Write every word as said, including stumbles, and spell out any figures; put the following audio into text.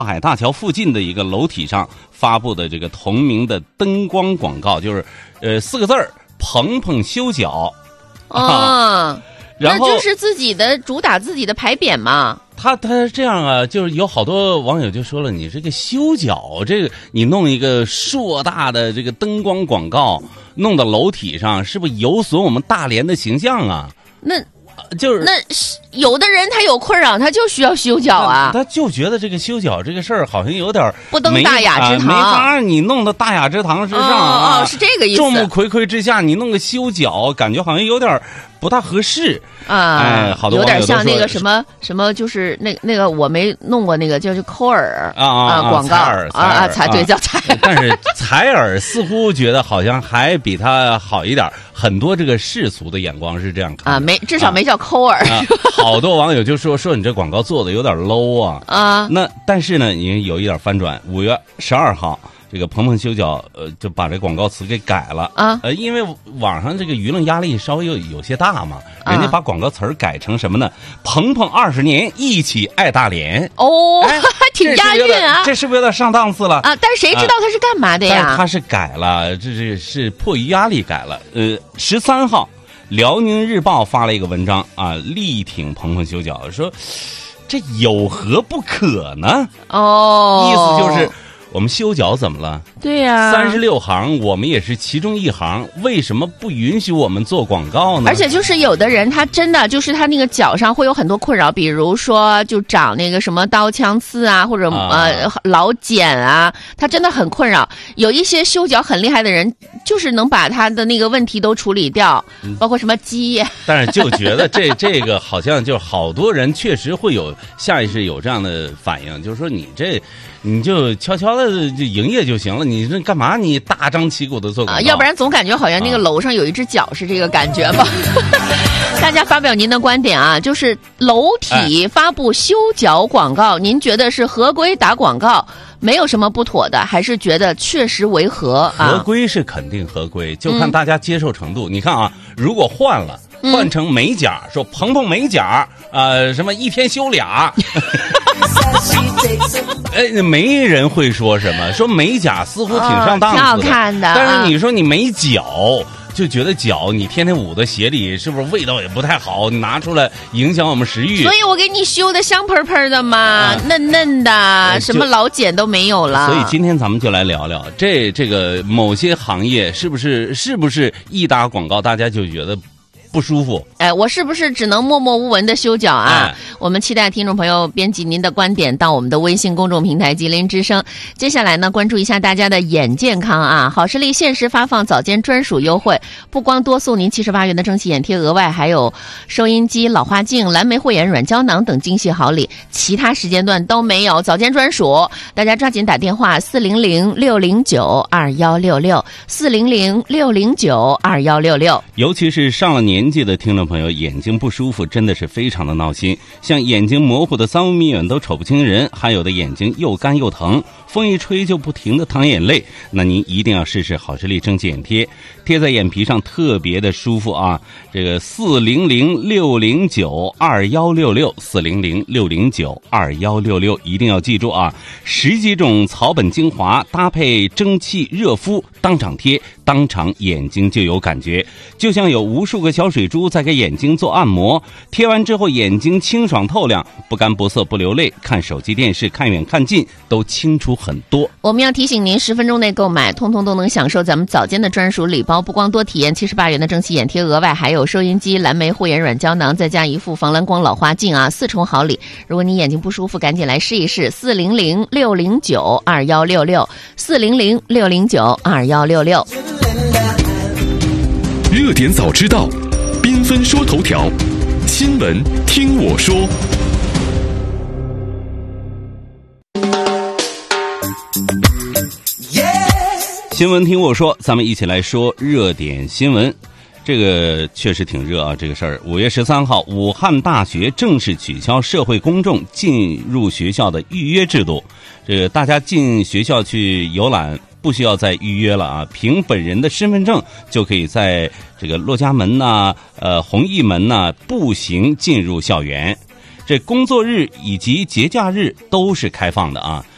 上海大桥附近的一个楼体上发布的这个同名的灯光广告，就是呃四个字儿鹏鹏修脚啊、 哦，然后那就是自己的主打自己的牌匾嘛。 他他这样啊，就是有好多网友就说了，你这个修脚，这个你弄一个硕大的这个灯光广告弄到楼体上，是不是有损我们大连的形象啊？ 那就是那有的人他有困扰，他就需要修脚啊， 他就觉得这个修脚这个事儿好像有点不登大雅之堂， 没法你弄到大雅之堂之上啊， 哦哦，是这个意思。 众目睽睽之下，你弄个修脚，感觉好像有点不大合适啊。 哎，好多有点像那个什么什么，就是那那个我没弄过那个，就是抠耳啊啊广告啊啊，才对叫采耳。 但是采耳似乎觉得好像还比他好一点，很多这个世俗的眼光是这样看啊，没至少没叫抠耳。 啊，好多网友就说说你这广告做的有点 low 啊啊。 那但是呢，你有一点翻转，五月十二号。这个鹏鹏修脚，呃，就把这广告词给改了啊， 呃，因为网上这个舆论压力稍微有有些大嘛，人家把广告词儿改成什么呢？鹏鹏二十年一起爱大连。 哦， 哎、 挺押韵啊， 这是不是有点上档次了啊？但是谁知道他是干嘛的呀？ 但是他是改了，这是是迫于压力改了。呃，十三号，辽宁日报发了一个文章啊，力挺鹏鹏修脚，说这有何不可呢？ 哦， 意思就是。我们修脚怎么了？ 对呀、啊， 三十六行，我们也是其中一行，为什么不允许我们做广告呢？ 而且就是有的人，他真的就是他那个脚上会有很多困扰，比如说就长那个什么刀枪刺啊，或者、啊、呃老茧啊，他真的很困扰。有一些修脚很厉害的人，就是能把他的那个问题都处理掉，嗯、包括什么鸡。 但是就觉得这这个好像就好多人确实会有下意识有这样的反应，就是说你这。你就悄悄的就营业就行了，你这干嘛？你大张旗鼓的做广告、 啊，要不然总感觉好像那个楼上有一只脚是这个感觉吧？大家发表您的观点啊，就是楼体发布修脚广告，哎、您觉得是合规打广告？没有什么不妥的，还是觉得确实违和啊？ 合规是肯定合规，就看大家接受程度。嗯、你看啊，如果换了。换成美甲，说鹏鹏美甲，呃，什么一天修俩，哎，没人会说什么，说美甲似乎挺上档次的， 哦、挺好看的。 但是你说你美脚，就觉得脚你天天捂在鞋里，是不是味道也不太好？你拿出来影响我们食欲。 所以我给你修的香喷喷的嘛，啊、嫩嫩的，呃、什么老茧都没有了。 所以今天咱们就来聊聊这这个某些行业是不是是不是一打广告大家就觉得。不舒服， 哎，我是不是只能默默无闻的修脚啊？哎、我们期待听众朋友编辑您的观点到我们的微信公众平台吉林之声。接下来呢，关注一下大家的眼健康啊！好视力限时发放早间专属优惠，不光多送您七十八元的蒸汽眼贴，额外还有收音机、老花镜、蓝莓护眼软胶囊等精细好礼，其他时间段都没有，早间专属，大家抓紧打电话四零零六零九二幺六六四零零六零九二幺六六， 尤其是上了年。年纪的听众朋友，眼睛不舒服真的是非常的闹心，像眼睛模糊的三五米远都瞅不清人，还有的眼睛又干又疼，风一吹就不停的淌眼泪，那您一定要试试好视力蒸汽眼贴，贴在眼皮上特别的舒服啊！这个四零零六零九二幺六六四零零六零九二幺六六一定要记住啊！十几种草本精华搭配蒸汽热敷，当场贴，当场眼睛就有感觉，就像有无数个小水珠在给眼睛做按摩，贴完之后眼睛清爽透亮，不干不涩不流泪，看手机电视看远看近都清楚很多。 我们要提醒您，十分钟内购买通通都能享受咱们早间的专属礼包，不光多体验七十八元的蒸汽眼贴，额外还有收音机、蓝莓护眼软胶囊，再加一副防蓝光老花镜啊，四重好礼。如果你眼睛不舒服，赶紧来试一试，四零零六零九二幺六六四零零六零九二幺六六。 热点早知道，缤纷说头条，新闻听我说。 新闻听我说，咱们一起来说热点新闻。这个确实挺热啊，这个事儿。五月十三号，武汉大学正式取消社会公众进入学校的预约制度。这个大家进学校去游览不需要再预约了啊，凭本人的身份证就可以在这个骆家门呐、啊、呃弘毅门呐、啊、步行进入校园。这工作日以及节假日都是开放的啊。